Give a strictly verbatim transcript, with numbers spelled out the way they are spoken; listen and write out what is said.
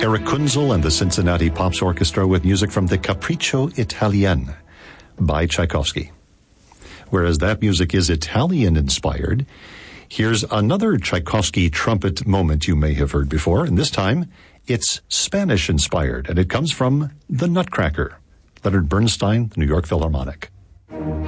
Eric Kunzel and the Cincinnati Pops Orchestra with music from the Capriccio Italien by Tchaikovsky. Whereas that music is Italian-inspired, here's another Tchaikovsky trumpet moment you may have heard before, and this time it's Spanish-inspired, and it comes from The Nutcracker, Leonard Bernstein, New York Philharmonic.